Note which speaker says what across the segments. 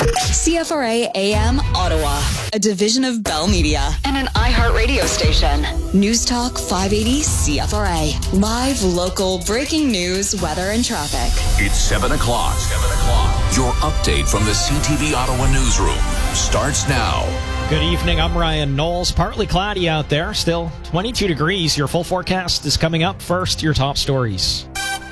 Speaker 1: CFRA AM Ottawa, a division of Bell Media and an iHeartRadio station. News Talk 580 CFRA. Live, local, breaking news, weather, and traffic.
Speaker 2: It's 7 o'clock. Your update from the CTV Ottawa newsroom starts now.
Speaker 3: Good evening, I'm Ryan Knowles. Partly cloudy out there, still 22 degrees. Your full forecast is coming up. First, your top stories.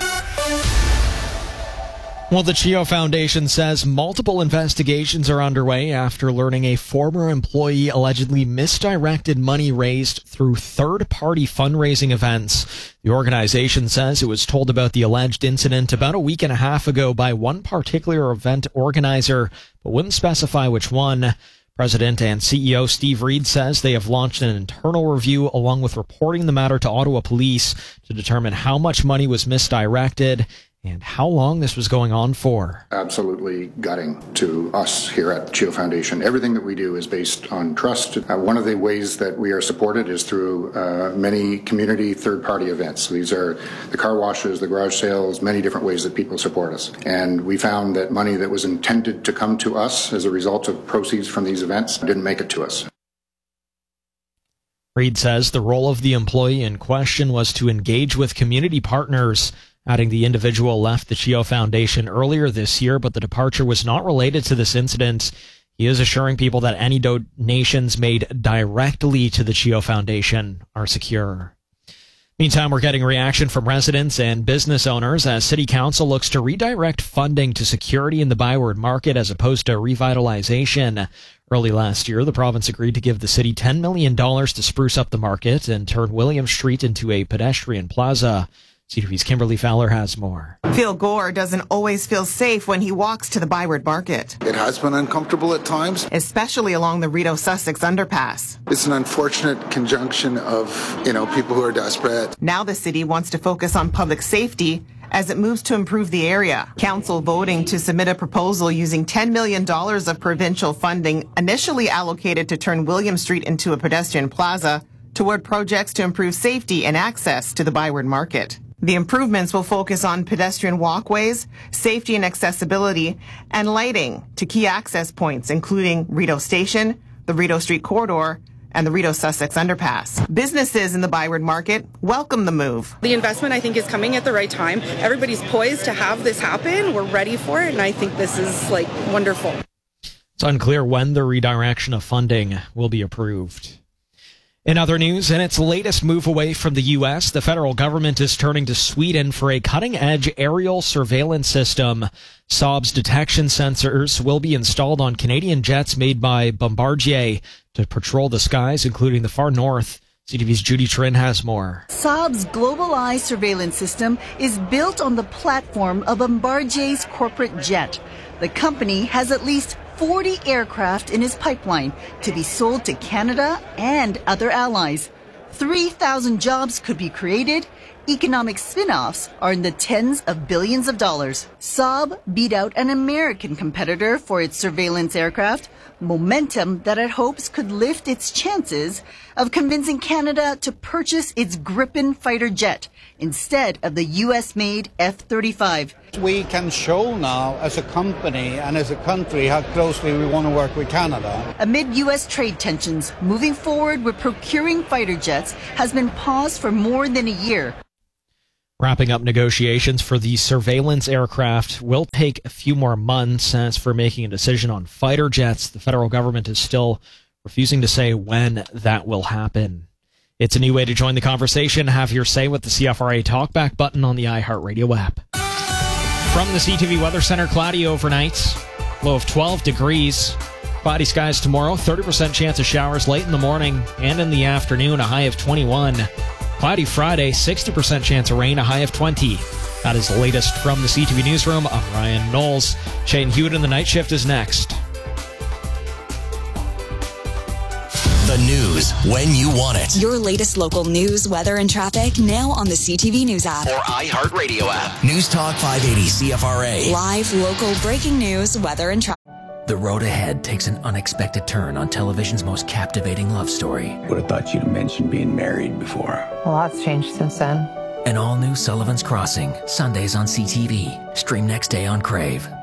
Speaker 3: Well, the CHEO Foundation says multiple investigations are underway after learning a former employee allegedly misdirected money raised through third-party fundraising events. The organization says it was told about the alleged incident about a week and a half ago by one particular event organizer, but wouldn't specify which one. President and CEO Steve Reed says they have launched an internal review along with reporting the matter to Ottawa Police to determine how much money was misdirected and how long this was going on for.
Speaker 4: Absolutely gutting to us here at CHEO Foundation. Everything that we do is based on trust. One of the ways that we are supported is through many community third-party events. So these are the car washes, the garage sales, many different ways that people support us. And we found that money that was intended to come to us as a result of proceeds from these events didn't make it to us.
Speaker 3: Reed says the role of the employee in question was to engage with community partners, adding the individual left the CHEO Foundation earlier this year, but the departure was not related to this incident. He is assuring people that any donations made directly to the CHEO Foundation are secure. Meantime, we're getting reaction from residents and business owners as City Council looks to redirect funding to security in the Byward Market as opposed to revitalization. Early last year, the province agreed to give the city $10 million to spruce up the market and turn William Street into a pedestrian plaza. CTV's Kimberly Fowler has more.
Speaker 5: Phil Gore doesn't always feel safe when he walks to the Byward Market.
Speaker 6: It has been uncomfortable at times,
Speaker 5: especially along the Rideau-Sussex underpass.
Speaker 6: It's an unfortunate conjunction of, people who are desperate.
Speaker 5: Now the city wants to focus on public safety as it moves to improve the area. Council voting to submit a proposal using $10 million of provincial funding initially allocated to turn William Street into a pedestrian plaza toward projects to improve safety and access to the Byward Market. The improvements will focus on pedestrian walkways, safety and accessibility, and lighting to key access points, including Rideau Station, the Rideau Street Corridor, and the Rideau-Sussex underpass. Businesses in the Byward Market welcome the move.
Speaker 7: The investment, I think, is coming at the right time. Everybody's poised to have this happen. We're ready for it, and I think this is, wonderful.
Speaker 3: It's unclear when the redirection of funding will be approved. In other news, in its latest move away from the U.S., the federal government is turning to Sweden for a cutting-edge aerial surveillance system. Saab's detection sensors will be installed on Canadian jets made by Bombardier to patrol the skies, including the far north. CTV's Judy Trin has more.
Speaker 8: Saab's Global Eye surveillance system is built on the platform of Bombardier's corporate jet. The company has at least 40 aircraft in its pipeline to be sold to Canada and other allies. 3,000 jobs could be created. Economic spin-offs are in the tens of billions of dollars. Saab beat out an American competitor for its surveillance aircraft, momentum that it hopes could lift its chances of convincing Canada to purchase its Gripen fighter jet instead of the U.S.-made F-35.
Speaker 9: We can show now as a company and as a country how closely we want to work with Canada.
Speaker 8: Amid U.S. trade tensions, moving forward with procuring fighter jets has been paused for more than a year.
Speaker 3: Wrapping up negotiations for the surveillance aircraft will take a few more months. As for making a decision on fighter jets, the federal government is still refusing to say when that will happen. It's a new way to join the conversation. Have your say with the CFRA Talkback button on the iHeartRadio app. From the CTV Weather Center, cloudy overnight, low of 12 degrees. Cloudy skies tomorrow, 30% chance of showers late in the morning and in the afternoon, a high of 21. Cloudy Friday, 60% chance of rain, a high of 20. That is the latest from the CTV Newsroom. I'm Ryan Knowles. Shane Hewitt in the night shift is next.
Speaker 2: The news when you want it.
Speaker 1: Your latest local news, weather, and traffic now on the CTV News app
Speaker 2: or iHeartRadio app. News Talk 580 CFRA.
Speaker 1: Live, local, breaking news, weather, and traffic.
Speaker 10: The road ahead takes an unexpected turn on television's most captivating love story.
Speaker 11: Would have thought you'd have mentioned being married before.
Speaker 12: A lot's changed since then.
Speaker 10: An all-new Sullivan's Crossing, Sundays on CTV. Stream next day on Crave.